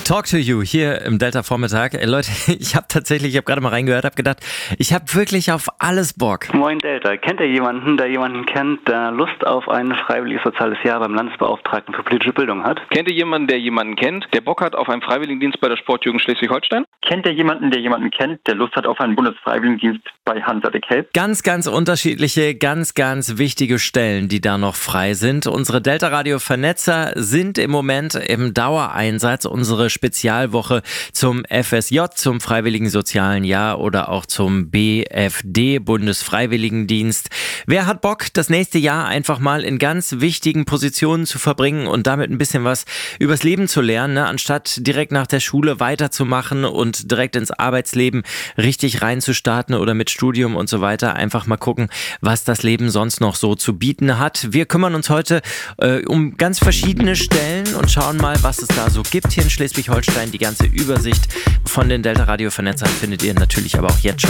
Talk to you hier im Delta Vormittag. Leute, ich habe gerade mal reingehört, habe gedacht, ich habe wirklich auf alles Bock. Moin Delta, kennt ihr jemanden, der jemanden kennt, der Lust auf ein freiwilliges soziales Jahr beim Landesbeauftragten für politische Bildung hat? Kennt ihr jemanden, der jemanden kennt, der Bock hat auf einen Freiwilligendienst bei der Sportjugend Schleswig-Holstein? Kennt ihr jemanden, der jemanden kennt, der Lust hat auf einen Bundesfreiwilligendienst bei Hansa de Kelb? Ganz unterschiedliche, ganz wichtige Stellen, die da noch frei sind. Unsere Delta-Radio-Vernetzer sind im Moment im Dauereinsatz. Unsere Spezialwoche zum FSJ, zum Freiwilligen Sozialen Jahr oder auch zum BFD, Bundesfreiwilligendienst. Wer hat Bock, das nächste Jahr einfach mal in ganz wichtigen Positionen zu verbringen und damit ein bisschen was übers Leben zu lernen, ne? Anstatt direkt nach der Schule weiterzumachen und direkt ins Arbeitsleben richtig reinzustarten oder mit Studium und so weiter. Einfach mal gucken, was das Leben sonst noch so zu bieten hat. Wir kümmern uns heute um ganz verschiedene Stellen und schauen mal, was es da so gibt hier in Schleswig-Holstein. Die ganze Übersicht von den Delta-Radio-Vernetzern findet ihr natürlich aber auch jetzt schon